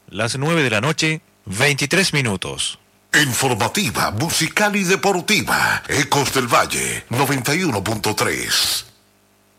las 9 de la noche, 23 minutos. Informativa, musical y deportiva. Ecos del Valle, 91.3.